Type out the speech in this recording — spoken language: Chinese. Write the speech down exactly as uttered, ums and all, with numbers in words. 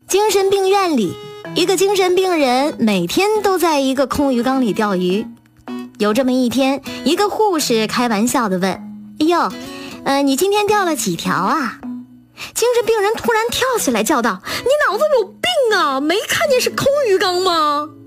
精神病院里，一个精神病人每天都在一个空鱼缸里钓鱼。有这么一天，一个护士开玩笑地问：哎呦，呃，你今天钓了几条啊？精神病人突然跳起来叫道：你脑子有病啊，没看见是空鱼缸吗？